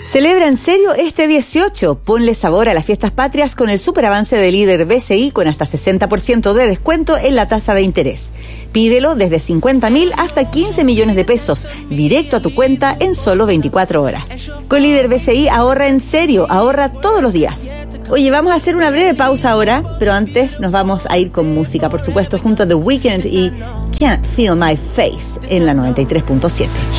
Celebra en serio este 18. Ponle sabor a las fiestas patrias con el superavance de Líder BCI con hasta 60% de descuento en la tasa de interés. Pídelo desde 50.000 hasta 15 millones de pesos, directo a tu cuenta en solo 24 horas. Con Líder BCI ahorra en serio, ahorra todos los días. Oye, vamos a hacer una breve pausa ahora, pero antes nos vamos a ir con música, por supuesto, junto a The Weeknd y Can't Feel My Face en la 93.7.